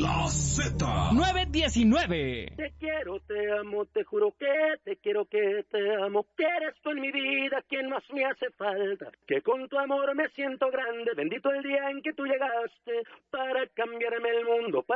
La Z. 919. Te quiero, te amo, te juro que te quiero, que te amo, que eres tú en mi vida quien más me hace falta, que con tu amor me siento grande, bendito el día en que tú llegaste para cambiarme el mundo.